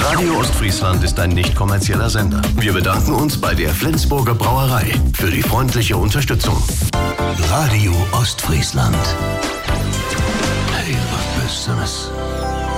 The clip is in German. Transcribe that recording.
Radio Ostfriesland ist ein nicht kommerzieller Sender. Wir bedanken uns bei der Flensburger Brauerei für die freundliche Unterstützung. Radio Ostfriesland. Hey, was Besseres.